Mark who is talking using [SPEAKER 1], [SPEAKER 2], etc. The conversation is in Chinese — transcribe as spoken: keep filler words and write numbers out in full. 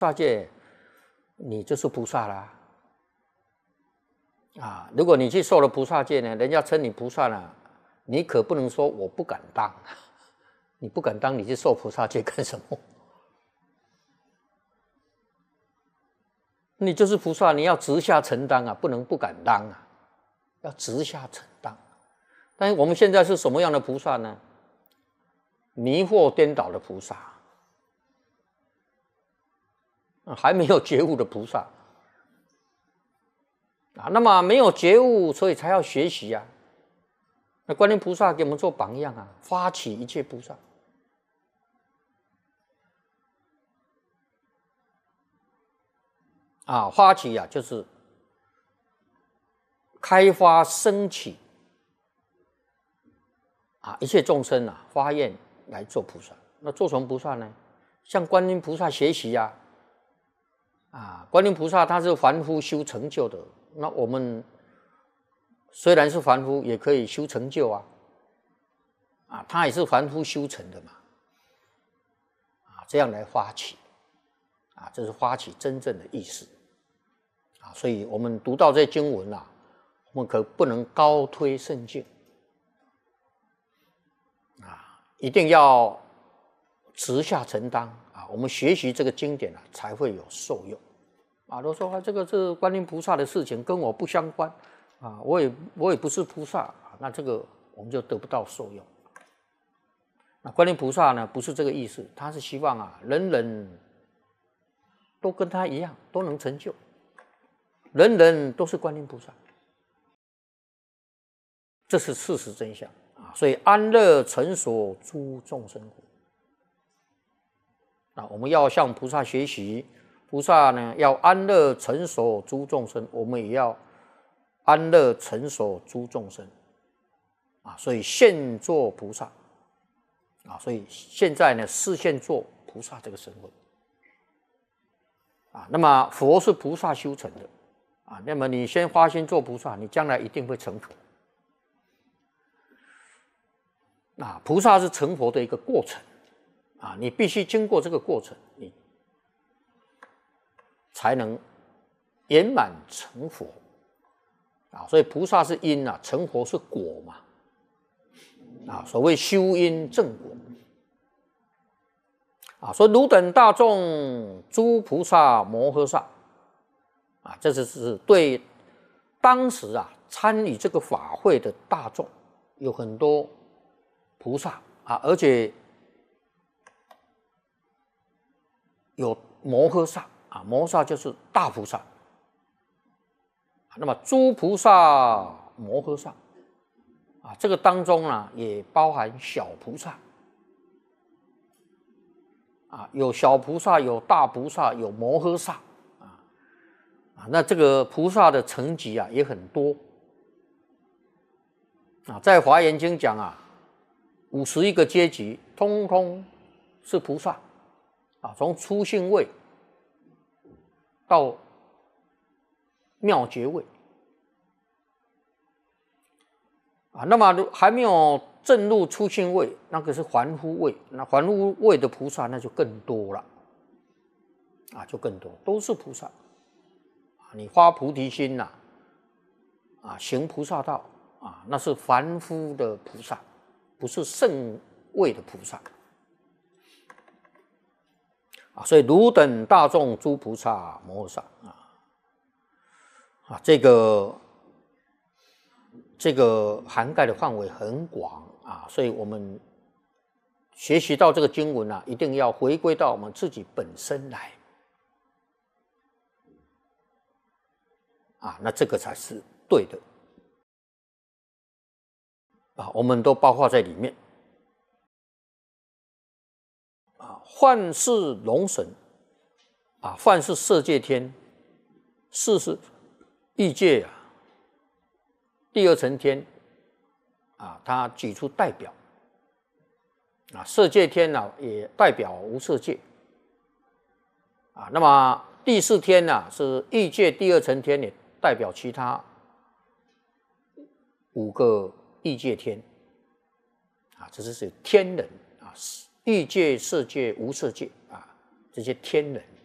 [SPEAKER 1] 萨界，你就是菩萨啦。啊，如果你去受了菩萨戒呢，人家称你菩萨呢，你可不能说我不敢当，你不敢当，你去受菩萨戒干什么？你就是菩萨，你要直下承担啊，不能不敢当啊，要直下承担。但是我们现在是什么样的菩萨呢？迷惑颠倒的菩萨，还没有觉悟的菩萨啊。那么没有觉悟，所以才要学习啊。那观音菩萨给我们做榜样啊，发起一切菩萨。啊，发起啊，就是开发升起啊，一切众生啊，发愿来做菩萨。那做什么菩萨呢？向观音菩萨学习呀、啊。啊，观音菩萨他是凡夫修成就的，那我们虽然是凡夫，也可以修成就啊。啊，他也是凡夫修成的嘛。啊，这样来发起，啊，这是发起真正的意思。啊，所以我们读到这经文啊，我们可不能高推圣境，啊，一定要直下承担啊。我们学习这个经典啊，才会有受用。啊，都说啊，这个是观音菩萨的事情，跟我不相关啊，我也我也不是菩萨，啊，那这个我们就得不到受用。那观音菩萨呢，不是这个意思，他是希望啊，人人都跟他一样，都能成就。人人都是观音菩萨，这是事实真相啊！所以安乐成所诸众生苦啊，我们要向菩萨学习，菩萨呢要安乐成所诸众生，我们也要安乐成所诸众生啊！所以现做菩萨啊！所以现在呢，示现做菩萨这个身份啊。那么佛是菩萨修成的。啊，那么你先发心做菩萨，你将来一定会成佛。啊，菩萨是成佛的一个过程，啊，你必须经过这个过程，你才能圆满成佛。啊，所以菩萨是因啊，成佛是果嘛。啊，所谓修因正果。啊，说汝等大众诸菩萨摩诃萨。啊，这是对当时啊参与这个法会的大众，有很多菩萨啊，而且有摩诃萨啊，摩诃萨就是大菩萨。那么诸菩萨摩诃萨啊，这个当中呢也包含小菩萨啊，有小菩萨，有大菩萨，有摩诃萨。那这个菩萨的层级啊也很多啊，在《华严经》讲啊，五十一个阶级，通通是菩萨啊，从初信位到妙觉位啊。那么还没有证入初信位，那个是凡夫位，那凡夫位的菩萨那就更多了啊，就更多，都是菩萨。你发菩提心呐、啊，啊，行菩萨道啊，那是凡夫的菩萨，不是圣位的菩萨啊。所以汝等大众诸菩萨摩诃萨啊，啊，这个这个涵盖的范围很广啊，所以我们学习到这个经文啊，一定要回归到我们自己本身来。啊，那这个才是对的啊，我们都包括在里面啊。幻是龙神啊，幻是色界天，是是欲界啊，第二层天啊，它举出代表啊，色界天呢、啊、也代表无色界啊。那么第四天呢、啊、是欲界第二层天，也代表其他五个欲界天啊，这是天人啊，欲界、色界、无色界啊，这些天人。